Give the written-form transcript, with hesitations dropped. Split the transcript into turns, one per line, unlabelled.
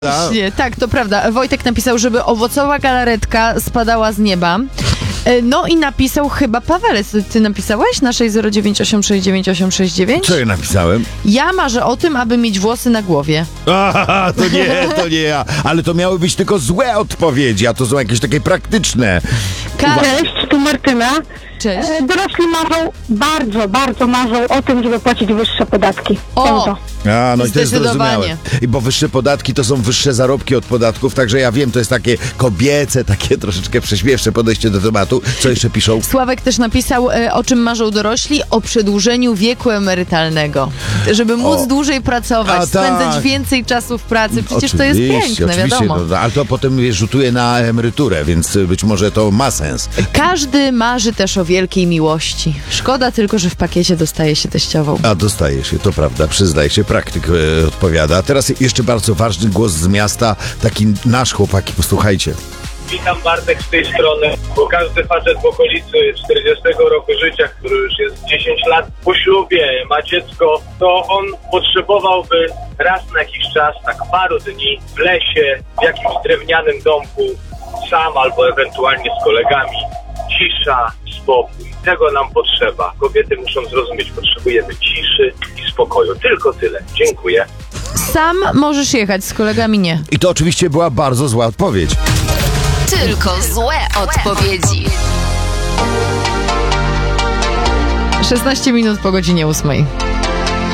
Nie, tak, to prawda. Wojtek napisał, żeby owocowa galaretka spadała z nieba. No i napisał chyba Pawelec. Ty napisałeś na 609869869?
Co ja napisałem?
Ja marzę o tym, aby mieć włosy na głowie.
Aha, to nie ja. Ale to miały być tylko złe odpowiedzi, a to są jakieś takie praktyczne.
Cześć, tu Martyna.
Cześć.
Dorośli marzą, bardzo marzą o tym, żeby płacić wyższe podatki.
O!
A, no i to jest
Zdecydowanie.
zrozumiałe. I bo wyższe podatki to są wyższe zarobki od podatków, także ja wiem, to jest takie kobiece, takie troszeczkę prześmiewcze podejście do tematu. Co jeszcze piszą?
Sławek też napisał, o czym marzą dorośli, o przedłużeniu wieku emerytalnego. Żeby móc dłużej pracować, spędzać więcej czasu w pracy. Przecież to jest piękne, wiadomo.
No, ale to potem rzutuje na emeryturę, więc być może to ma sens.
Każdy marzy też o wielkiej miłości. Szkoda tylko, że w pakiecie dostaje się teściową.
A dostaje się, to prawda, przyznaję się, praktyk odpowiada. A teraz jeszcze bardzo ważny głos z miasta, taki nasz chłopaki, posłuchajcie.
Witam, Bartek z tej strony, bo każdy facet w okolicy 40 roku życia, który już jest 10 lat po ślubie, ma dziecko, to on potrzebowałby raz na jakiś czas, tak paru dni w lesie, w jakimś drewnianym domku, sam albo ewentualnie z kolegami. Cisza, spokój. Tego nam potrzeba. Kobiety muszą zrozumieć, potrzebujemy ciszy i spokoju. Tylko tyle. Dziękuję.
Sam możesz jechać, z kolegami nie.
I to oczywiście była bardzo zła odpowiedź.
Tylko złe odpowiedzi.
16 minut po godzinie 8.